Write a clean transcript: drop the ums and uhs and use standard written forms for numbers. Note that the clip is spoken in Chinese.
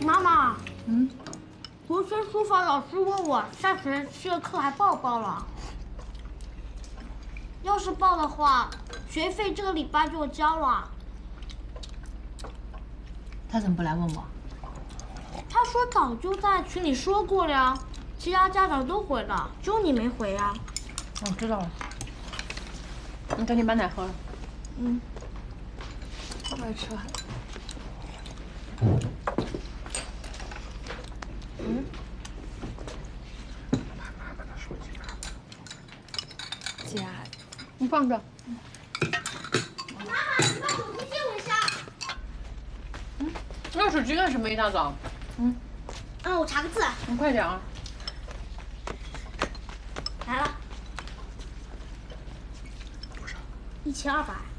妈妈，国学书法老师问我下学期的课还报不报了？要是报的话，学费这个礼拜就交了。 他怎么不来问我？ 他说早就在群里说过了呀，其他家长都回了，就你没回呀。 我知道了。你赶紧把奶喝了。 我也吃完。姐， 你放着。 妈妈，你把手机借我一下。 拿手机干什么？一大早。 我查个字。 你快点啊。 来了。多少？1200。